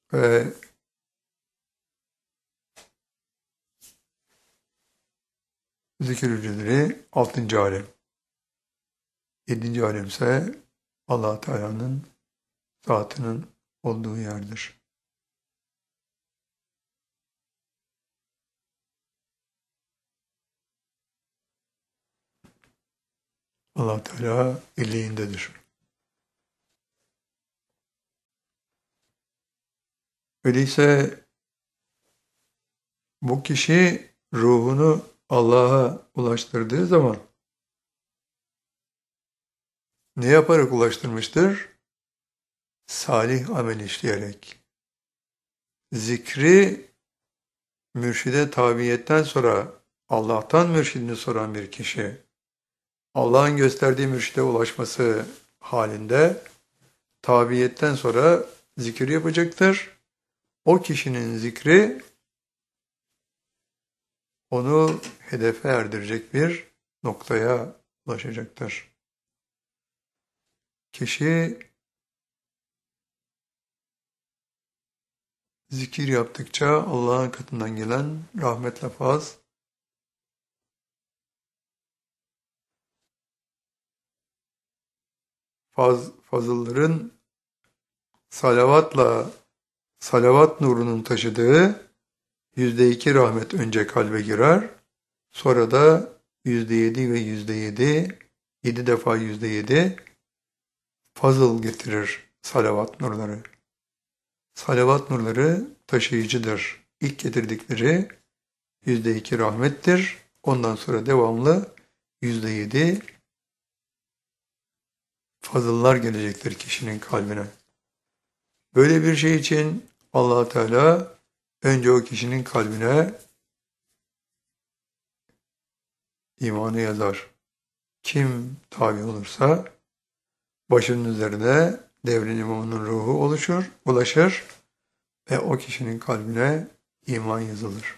Ve zikir hücreleri 6. alem. 7. alem ise Allah Teala'nın zatının olduğu yerdir. Allah Teala birliğindedir. Öyleyse bu kişi ruhunu Allah'a ulaştırdığı zaman ne yaparak ulaştırmıştır? Salih amel işleyerek. Zikri mürşide tabiyetten sonra Allah'tan mürşidini soran bir kişi, Allah'ın gösterdiği mürşide ulaşması halinde tabiyetten sonra zikir yapacaktır. O kişinin zikri onu hedefe erdirecek bir noktaya ulaşacaktır. Kişi zikir yaptıkça Allah'ın katından gelen rahmetle fazılların salavat nurunun taşıdığı %2 rahmet önce kalbe girer, sonra da %7 ve %7, 7 defa %7 fazıl getirir salavat nurları. Salavat nurları taşıyıcıdır. İlk getirdikleri %2 rahmettir. Ondan sonra devamlı %7 fazıllar gelecektir kişinin kalbine. Böyle bir şey için Allah Teala önce o kişinin kalbine imanı yazar. Kim tabi olursa başının üzerine devrin imamının ruhu ulaşır ve o kişinin kalbine iman yazılır.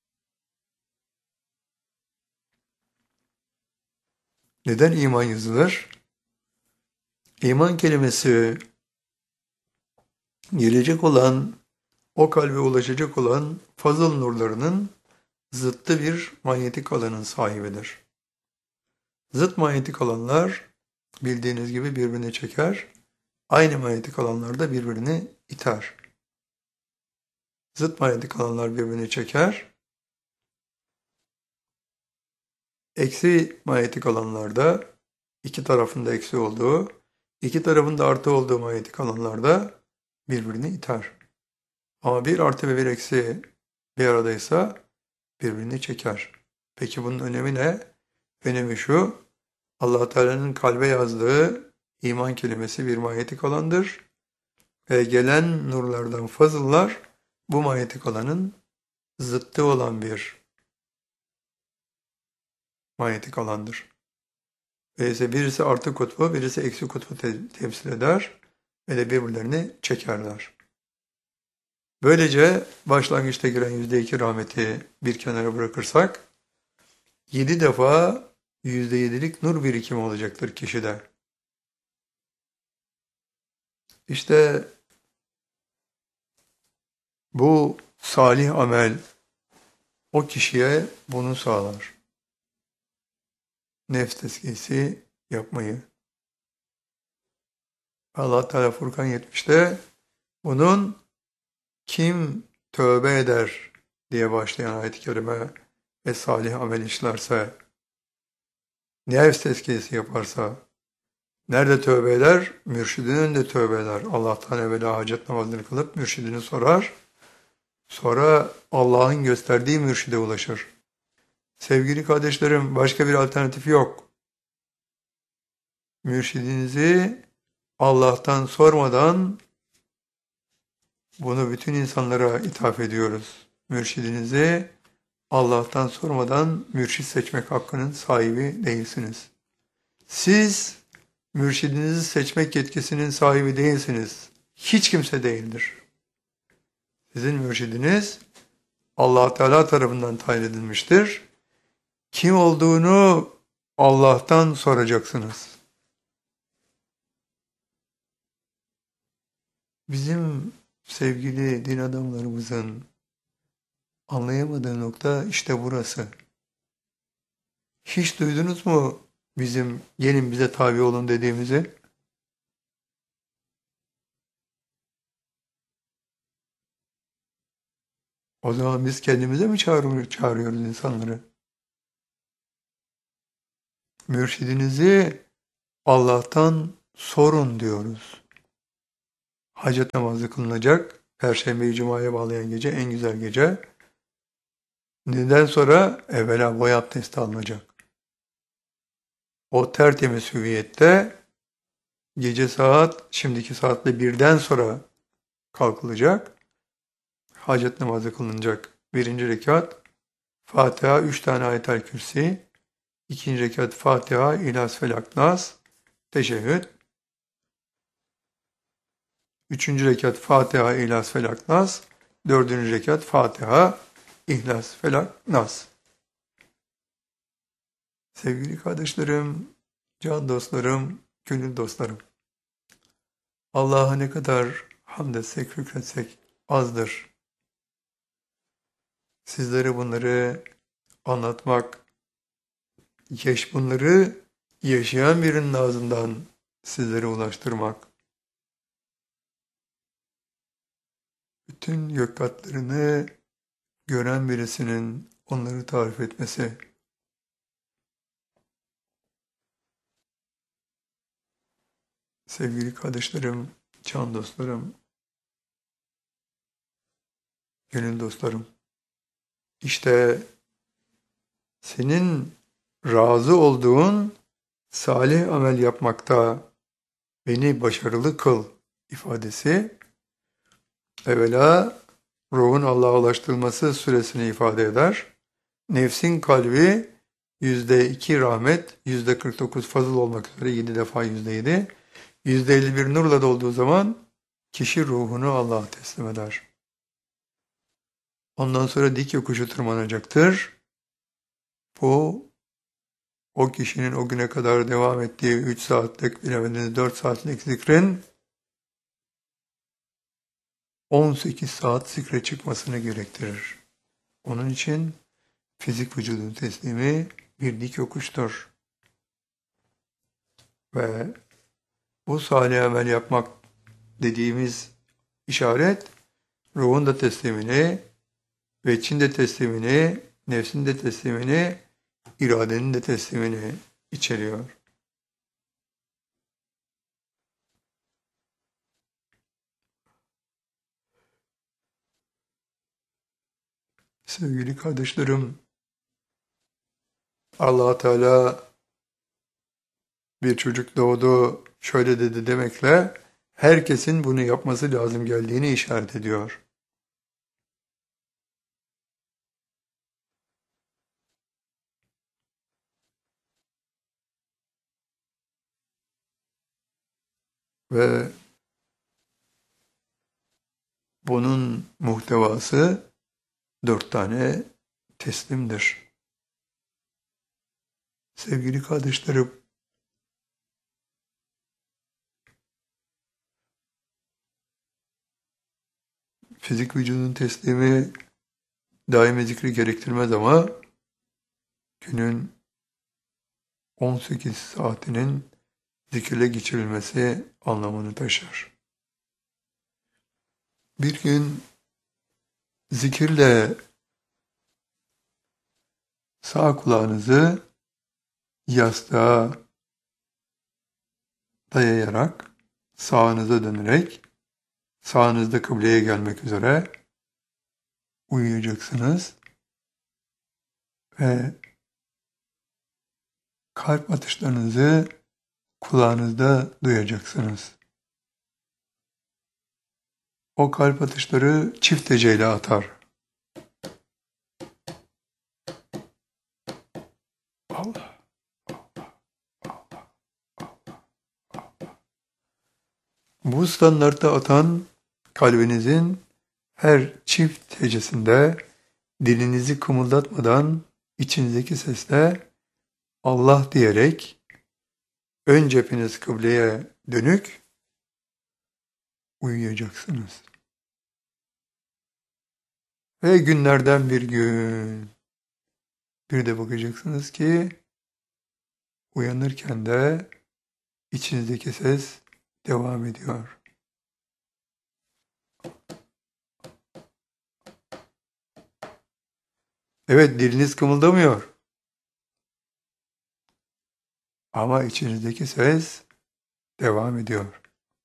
Neden iman yazılır? İman kelimesi gelecek olan, o kalbe ulaşacak olan fazıl nurlarının zıttı bir manyetik alanın sahibidir. Zıt manyetik alanlar bildiğiniz gibi birbirini çeker, aynı manyetik alanlar da birbirini iter. Zıt manyetik alanlar birbirini çeker, eksi manyetik alanlarda iki tarafında eksi olduğu, iki tarafında artı olduğu manyetik alanlarda birbirini iter. Ama bir artı ve bir eksi bir aradaysa birbirini çeker. Peki bunun önemi ne? Önemi şu, Allah Teala'nın kalbe yazdığı iman kelimesi bir manyetik alandır ve gelen nurlardan fazıllar bu manyetik alanın zıttı olan bir manyetik alandır. Öyleyse birisi artı kutbu, birisi eksi kutbu temsil eder ve de birbirlerini çekerler. Böylece başlangıçta giren %2 rahmeti bir kenara bırakırsak 7 defa %7'lik nur birikimi olacaktır kişide. İşte bu salih amel o kişiye bunu sağlar. Nefs tezkiyesi yapmayı. Allah Teala Furkan 70'te bunun kim tövbe eder diye başlayan ayet-i kerime ve salih amel işlerse, nefs tezkiyesi yaparsa, nerede tövbe eder? Mürşidinin önünde tövbe eder. Allah'tan evvela hacet namazını kılıp mürşidini sorar. Sonra Allah'ın gösterdiği mürşide ulaşır. Sevgili kardeşlerim, başka bir alternatif yok. Mürşidinizi Allah'tan sormadan bunu bütün insanlara ithaf ediyoruz. Mürşidinizi Allah'tan sormadan mürşid seçmek hakkının sahibi değilsiniz. Siz mürşidinizi seçmek yetkisinin sahibi değilsiniz. Hiç kimse değildir. Sizin mürşidiniz Allah Teala tarafından tayin edilmiştir. Kim olduğunu Allah'tan soracaksınız. Bizim sevgili din adamlarımızın anlayamadığı nokta işte burası. Hiç duydunuz mu bizim gelin bize tabi olun dediğimizi? O zaman biz kendimize mi çağırıyoruz insanları? Mürşidinizi Allah'tan sorun diyoruz. Hacet namazı kılınacak. Perşembeyi Cuma'ya bağlayan gece en güzel gece. Neden sonra evvela boy abdesti alınacak. O tertemiz hüviyette gece şimdiki saatle birden sonra kalkılacak. Hacet namazı kılınacak. Birinci rekat Fatiha 3 tane Ayetel Kürsi. İkinci rekat Fatiha, İhlas, Felak, Nas, teşehhüd. Üçüncü rekat Fatiha, İhlas, Felak, Nas. Dördüncü rekat Fatiha, İhlas, Felak, Nas. Sevgili kardeşlerim, can dostlarım, gönül dostlarım. Allah'a ne kadar hamd etsek, şükretsek azdır. Sizlere bunları anlatmak, bunları yaşayan birinin ağzından sizlere ulaştırmak, bütün gök katlarını gören birisinin onları tarif etmesi, sevgili kardeşlerim, can dostlarım, gönül dostlarım, işte senin razı olduğun salih amel yapmakta beni başarılı kıl ifadesi, evvela ruhun Allah'a ulaştırılması süresini ifade eder. Nefsin kalbi %2 rahmet, %49 fazıl olmak üzere 7 defa %7, %51 nurla dolduğu zaman kişi ruhunu Allah'a teslim eder. Ondan sonra dik yokuşu tırmanacaktır. Bu o kişinin o güne kadar devam ettiği 3 saatlik, bilemediniz 4 saatlik zikrin 18 saat zikre çıkmasını gerektirir. Onun için fizik vücudun teslimi bir dik yokuştur. Ve bu salih amel yapmak dediğimiz işaret, ruhun da teslimini, veçin de teslimini, nefsin de teslimini, iradenin de teslimini içeriyor. Sevgili kardeşlerim, Allah Teala bir çocuk doğdu şöyle dedi demekle herkesin bunu yapması lazım geldiğini işaret ediyor. Ve bunun muhtevası 4 tane teslimdir. Sevgili kardeşlerim, fizik vücudun teslimi daimi zikri gerektirmez ama günün 18 saatinin zikirle geçirilmesi anlamını taşır. Bir gün zikirle sağ kulağınızı yastığa dayayarak, sağınıza dönerek, sağınızda kıbleye gelmek üzere uyuyacaksınız ve kalp atışlarınızı kulağınızda duyacaksınız. O kalp atışları çift heceyle atar. Allah, bu standartta atan kalbinizin her çift hecesinde dilinizi kımıldatmadan içinizdeki sesle Allah diyerek ön cepheniz kıbleye dönük uyuyacaksınız. Ve günlerden bir gün bir de bakacaksınız ki uyanırken de içinizdeki ses devam ediyor. Evet, diliniz kımıldamıyor ama içinizdeki ses devam ediyor.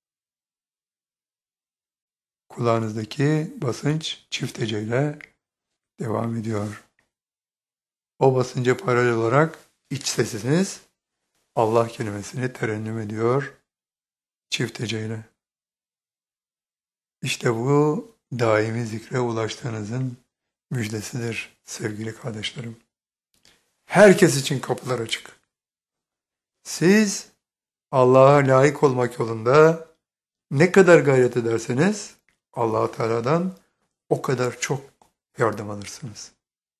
Kulağınızdaki basınç çift heceyle devam ediyor. O basınca paralel olarak iç sesiniz Allah kelimesini terennüm ediyor çift heceyle. İşte bu daimi zikre ulaştığınızın müjdesidir sevgili kardeşlerim. Herkes için kapılar açık. Siz Allah'a layık olmak yolunda ne kadar gayret ederseniz Allah-u Teala'dan o kadar çok yardım alırsınız.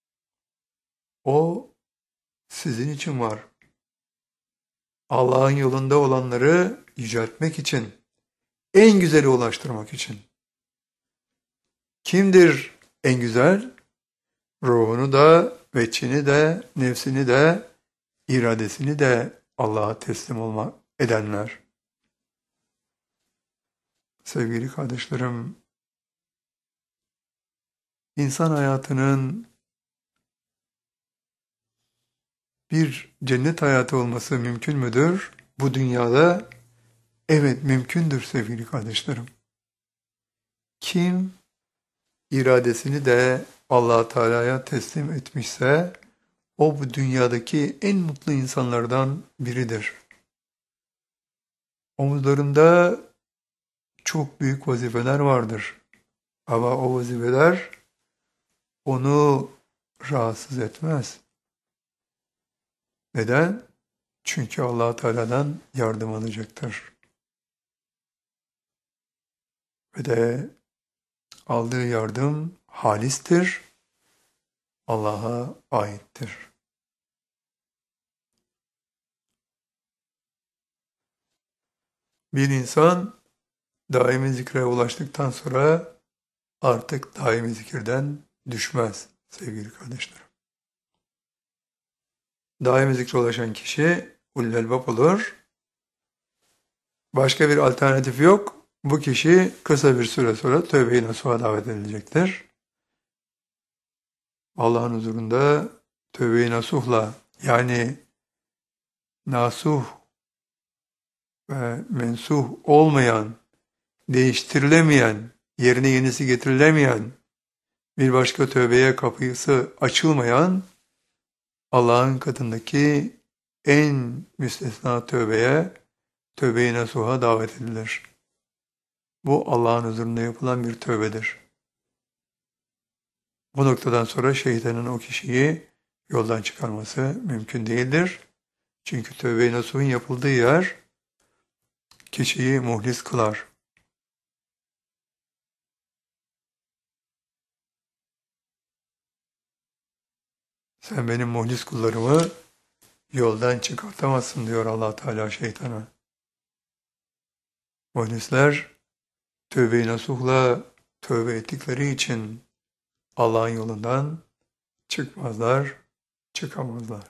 O sizin için var. Allah'ın yolunda olanları yüceltmek için, en güzeli ulaştırmak için. Kimdir en güzel? Ruhunu da, veçhini de, nefsini de, iradesini de Allah'a teslim edenler. Sevgili kardeşlerim, insan hayatının bir cennet hayatı olması mümkün müdür? Bu dünyada evet mümkündür sevgili kardeşlerim. Kim iradesini de Allah Teala'ya teslim etmişse o bu dünyadaki en mutlu insanlardan biridir. Omuzlarında çok büyük vazifeler vardır. Ama o vazifeler onu rahatsız etmez. Neden? Çünkü Allah Teala'dan yardım alacaktır. Ve de aldığı yardım halistir, Allah'a aittir. Bir insan daimi zikre ulaştıktan sonra artık daimi zikirden düşmez sevgili kardeşlerim. Daimi zikre ulaşan kişi ulul elbab olur. Başka bir alternatif yok. Bu kişi kısa bir süre sonra tövbe-i nasuha davet edilecektir. Allah'ın huzurunda tövbe-i nasuhla yani nasuh ve mensuh olmayan, değiştirilemeyen, yerine yenisi getirilemeyen, bir başka tövbeye kapısı açılmayan Allah'ın katındaki en müstesna tövbeye, tövbe-i nasuha davet edilir. Bu Allah'ın huzurunda yapılan bir tövbedir. Bu noktadan sonra şeytanın o kişiyi yoldan çıkarması mümkün değildir. Çünkü tövbe-i nasuhun yapıldığı yer kişiyi muhlis kılar. Sen benim muhlis kullarımı yoldan çıkartamazsın diyor Allah Teala şeytana. Muhlisler tövbe-i nasuhla tövbe ettikleri için Allah'ın yolundan çıkmazlar, çıkamazlar.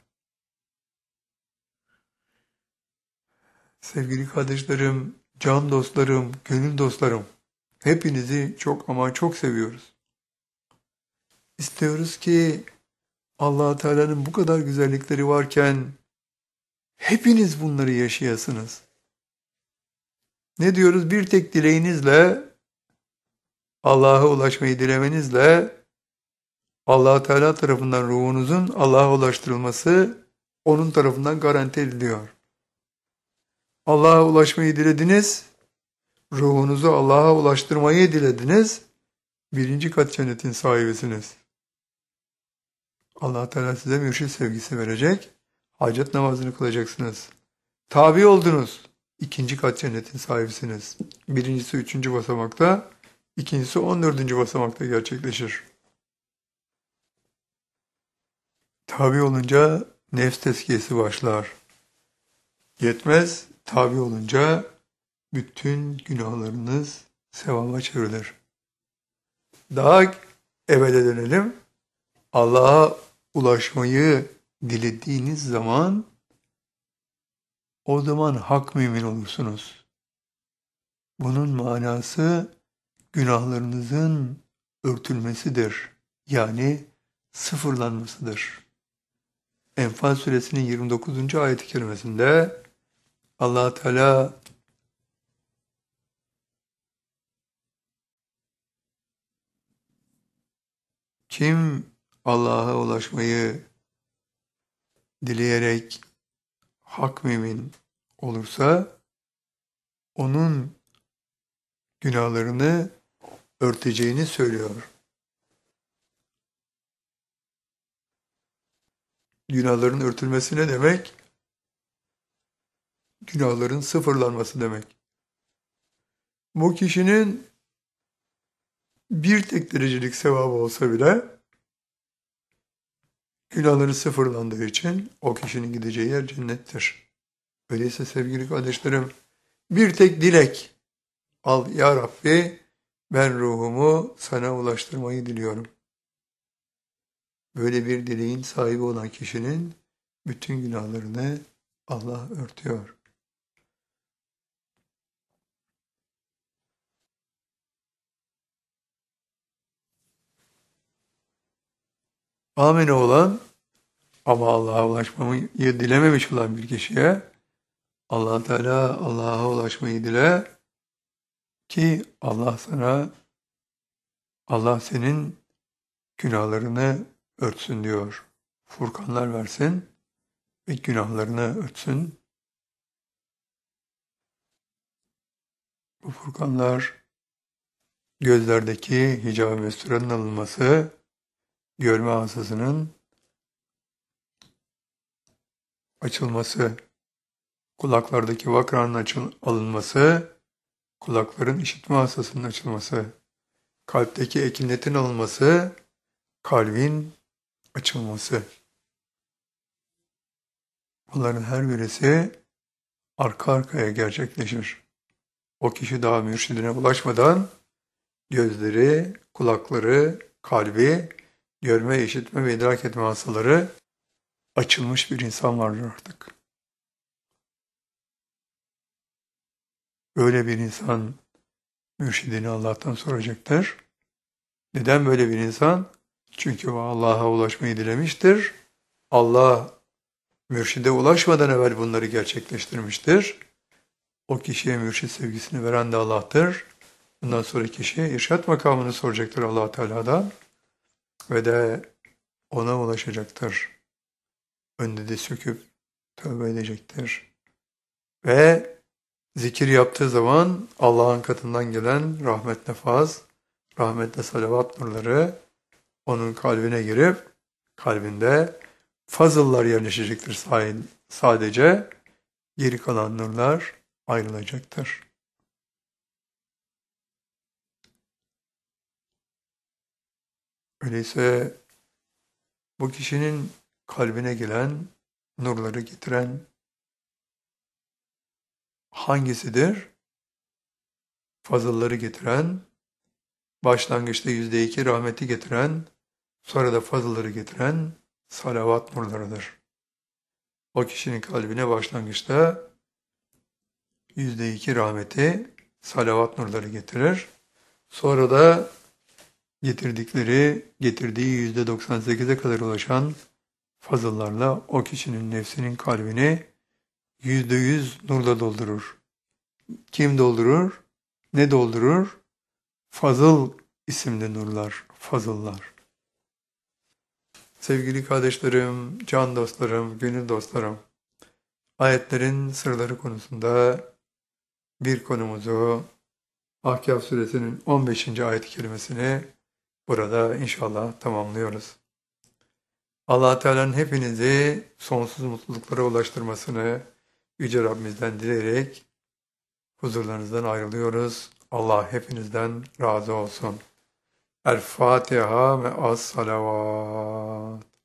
Sevgili kardeşlerim, can dostlarım, gönül dostlarım, hepinizi çok ama çok seviyoruz. İstiyoruz ki Allah Teala'nın bu kadar güzellikleri varken hepiniz bunları yaşayasınız. Ne diyoruz? Bir tek dileğinizle, Allah'a ulaşmayı dilemenizle Allah Teala tarafından ruhunuzun Allah'a ulaştırılması onun tarafından garanti ediliyor. Allah'a ulaşmayı dilediniz, ruhunuzu Allah'a ulaştırmayı dilediniz, birinci kat cennetin sahibisiniz. Allah Teala size mürşid sevgisi verecek, hacet namazını kılacaksınız. Tabi oldunuz, ikinci kat cennetin sahibisiniz. Birincisi 3. basamakta, ikincisi 14. basamakta gerçekleşir. Tabi olunca nefs tezkiyesi başlar. Yetmez, tabi olunca bütün günahlarınız sevaba çevrilir. Daha evvele dönelim. Allah'a ulaşmayı dilediğiniz zaman o zaman hak mümin olursunuz. Bunun manası günahlarınızın örtülmesidir. Yani sıfırlanmasıdır. Enfal suresinin 29. ayet-i kerimesinde Allah Teala kim Allah'a ulaşmayı dileyerek hak mümin olursa onun günahlarını örteceğini söylüyor. Günahların örtülmesi ne demek? Günahların sıfırlanması demek. Bu kişinin bir tek derecelik sevabı olsa bile günahları sıfırlandığı için o kişinin gideceği yer cennettir. Öyleyse sevgili kardeşlerim, bir tek dilek al ya Rabbi, ben ruhumu sana ulaştırmayı diliyorum. Böyle bir dileğin sahibi olan kişinin bütün günahlarını Allah örtüyor. Amine olan ama Allah'a ulaşmayı dilememiş olan bir kişiye Allah Teala Allah'a ulaşmayı dile ki Allah senin günahlarını örtsün diyor. Furkanlar versin ve günahlarını örtsün. Bu furkanlar gözlerdeki hicab-ı mesturanın alınması, görme hasasının açılması, kulaklardaki vakranın alınması, kulakların işitme hasasının açılması, kalpteki ekinetin alınması, kalbin açılması. Bunların her birisi arka arkaya gerçekleşir. O kişi daha mürşidine ulaşmadan gözleri, kulakları, kalbi, görme, işitme ve idrak etme hasaları açılmış bir insan vardır artık. Böyle bir insan mürşidini Allah'tan soracaktır. Neden böyle bir insan? Çünkü o Allah'a ulaşmayı dilemiştir. Allah mürşide ulaşmadan evvel bunları gerçekleştirmiştir. O kişiye mürşid sevgisini veren de Allah'tır. Bundan sonra kişi irşat makamını soracaktır Allah Teala'dan ve de ona ulaşacaktır. Önde de söküp tövbe edecektir. Ve zikir yaptığı zaman Allah'ın katından gelen rahmetle faz, rahmetle salavat nurları onun kalbine girip kalbinde fazıllar yerleşecektir sadece. Geri kalan nurlar ayrılacaktır. Öyleyse bu kişinin kalbine gelen nurları getiren hangisidir? Fazılları getiren, başlangıçta %2 rahmeti getiren, sonra da fazılları getiren salavat nurlarıdır. O kişinin kalbine başlangıçta %2 rahmeti, salavat nurları getirir. Sonra da getirdiği %98'e kadar ulaşan fazıllarla o kişinin nefsinin kalbini %100 nurla doldurur. Kim doldurur? Ne doldurur? Fazıl isimli nurlar, fazıllar. Sevgili kardeşlerim, can dostlarım, gönül dostlarım, ayetlerin sırları konusunda bir konumuzu Ahkâf suresinin 15. ayet-i kerimesini burada inşallah tamamlıyoruz. Allah Teala'nın hepinizi sonsuz mutluluklara ulaştırmasını Yüce Rabbimizden dileyerek huzurlarınızdan ayrılıyoruz. Allah hepinizden razı olsun. El Fatiha ve as salavat.